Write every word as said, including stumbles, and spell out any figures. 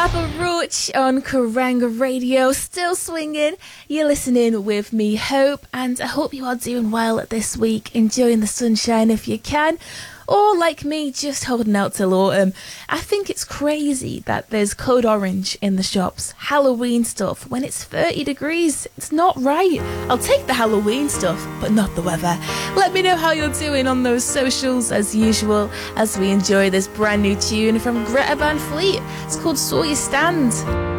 Papa Roach on Kerrang Radio, still swinging. You're listening with me, Hope, and I hope you are doing well this week, enjoying the sunshine if you can, or like me, just holding out till autumn. I think it's crazy that there's code orange in the shops, Halloween stuff, when it's thirty degrees. It's not right. I'll take the Halloween stuff, but not the weather. Let me know how you're doing on those socials as usual, as we enjoy this brand new tune from Greta Van Fleet. It's called So You Stand.